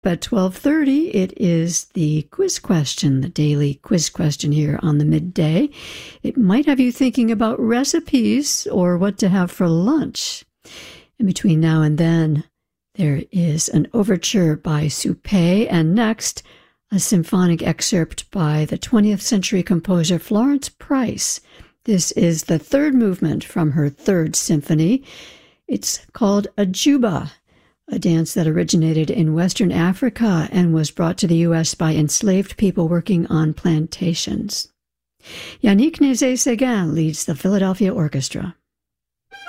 At 12:30, it is the quiz question, the daily quiz question here on the midday. It might have you thinking about recipes or what to have for lunch. In between now and then, there is an overture by Suppé, and next, a symphonic excerpt by the 20th century composer Florence Price. This is the third movement from her third symphony. It's called Ajuba, a dance that originated in Western Africa and was brought to the U.S. by enslaved people working on plantations. Yannick Nézet-Séguin leads the Philadelphia Orchestra.